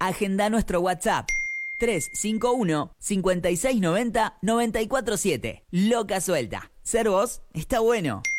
Agenda nuestro WhatsApp 351-5690-947. Loca Suelta. Ser vos está bueno.